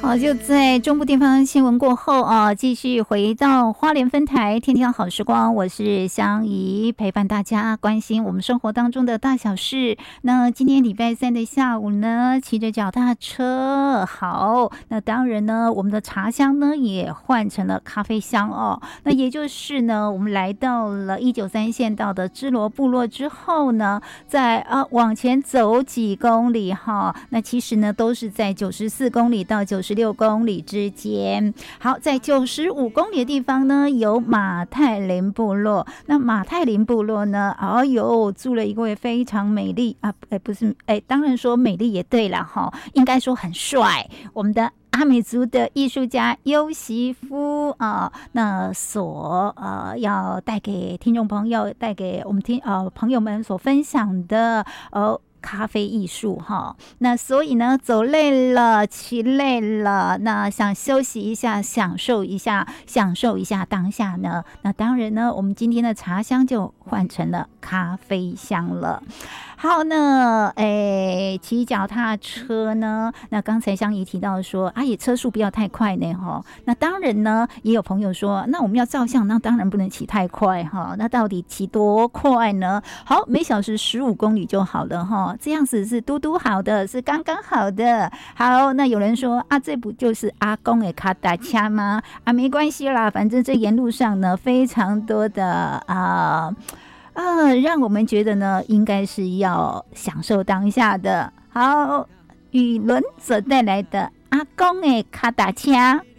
好，就在中部地方新闻过后啊，继续回到花莲分台天天好时光，我是香怡，陪伴大家关心我们生活当中的大小事。那今天礼拜三的下午呢，骑着脚踏车，好，那当然呢，我们的茶香呢也换成了咖啡香哦。那也就是呢，我们来到了193县道的支罗部落之后呢，在往前走几公里哈，那其实呢都是在94公里到96公里之间。好，在95公里的地方呢，有马太林部落。那马太林部落呢，哎呦，住了一位非常美丽啊，不是，当然说美丽也对了哈，应该说很帅，我们的阿美族的艺术家优席夫啊，那要带给听众朋友，带给我们朋友们所分享的咖啡艺术哈。那所以呢，走累了，骑累了，那想休息一下，享受一下当下呢，那当然呢，我们今天的茶香就换成了咖啡香了。好，那骑脚踏车呢，那刚才香怡提到说也车速不要太快呢哈。那当然呢，也有朋友说，那我们要照相，那当然不能骑太快哈。那到底骑多快呢？好，每小时15公里就好了哈，这样子是嘟嘟好的，是刚刚好的。好，那有人说这不就是阿公的卡达车吗？没关系啦，反正这沿路上呢，非常多的让我们觉得呢，应该是要享受当下的。好，雨伦所带来的阿公的卡达车。